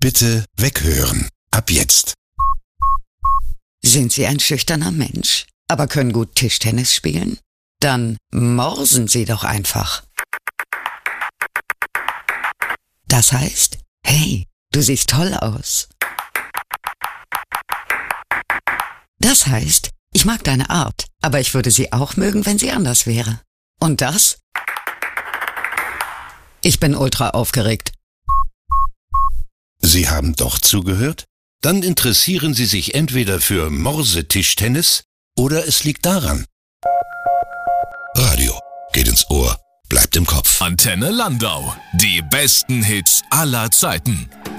Bitte weghören. Ab jetzt. Sind Sie ein schüchterner Mensch, aber können gut Tischtennis spielen? Dann morsen Sie doch einfach. Das heißt, hey, du siehst toll aus. Das heißt, ich mag deine Art, aber ich würde sie auch mögen, wenn sie anders wäre. Und das? Ich bin ultra aufgeregt. Sie haben doch zugehört? Dann interessieren Sie sich entweder für Morsetischtennis oder es liegt daran. Radio geht ins Ohr, bleibt im Kopf. Antenne Landau. Die besten Hits aller Zeiten.